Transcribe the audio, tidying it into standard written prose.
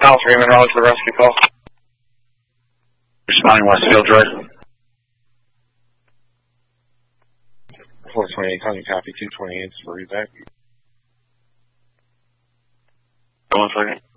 Alpha Raymond Raleigh for the rescue call. Responding Westfield Drive. 428, calling you, copy 228 for reback. 1 second.